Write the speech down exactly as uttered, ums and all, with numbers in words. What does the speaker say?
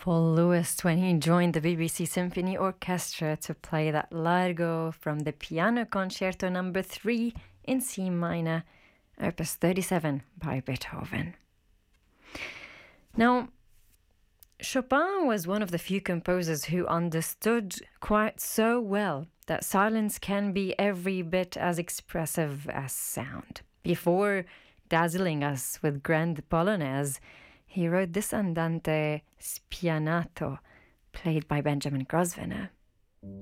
Paul Lewis when he joined the B B C Symphony Orchestra to play that Largo from the Piano Concerto number three in C minor, opus thirty-seven by Beethoven. Now, Chopin was one of the few composers who understood quite so well that silence can be every bit as expressive as sound. Before dazzling us with grand polonaise, he wrote this andante spianato, played by Benjamin Grosvenor.